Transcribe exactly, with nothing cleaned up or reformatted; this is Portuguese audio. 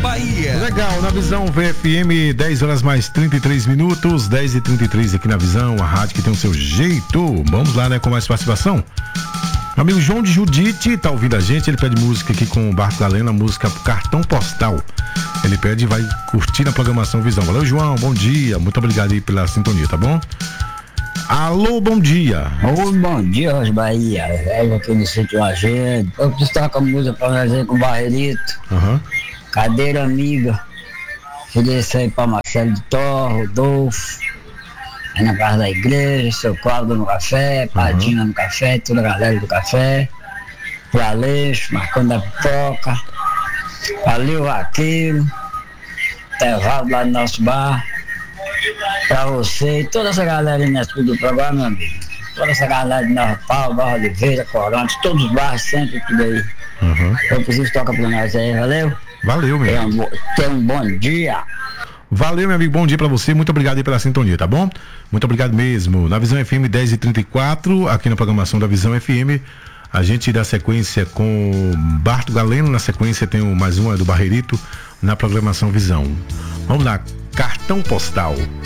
Bahia. Legal, na Visão V F M, dez horas mais trinta e três minutos, dez e trinta e três aqui na Visão, a rádio que tem o seu jeito. Vamos lá, né, com mais participação. Amigo João de Judite tá ouvindo a gente, ele pede música aqui com o Barto Galeno, a música Cartão Postal. Ele pede e vai curtir na programação Visão. Valeu, João, bom dia, muito obrigado aí pela sintonia, tá bom? Alô, bom dia. Oi, bom dia, Rosa Bahia. Eu aqui no sítio Lajeado. Eu preciso tocar música pra nós aí com o Barreirito. Uhum. Cadeira amiga. Queria isso aí pra Marcelo de Torre, Rodolfo. Aí na casa da igreja, seu Cláudio no café, Padinha uhum. no café, toda a galera do café. O Aleixo, Marcando da Pipoca. Ali o Vaqueiro. Intervalo lá no nosso bar. Pra você e toda essa galera aí do programa, meu amigo. Toda essa galera de Nova Paulo, Barra Oliveira, Corantes, todos os bairros, sempre tudo aí. Uhum. Eu preciso tocar pra nós aí, valeu? Valeu, meu amigo. Tenha um, um bom dia. Valeu, meu amigo, bom dia pra você, muito obrigado aí pela sintonia, tá bom? Muito obrigado mesmo. Na Visão F M dez e trinta e quatro, aqui na programação da Visão F M, a gente dá sequência com Barto Galeno, na sequência tem o mais um, é do Barreirito, na programação Visão. Vamos lá, Cartão Postal.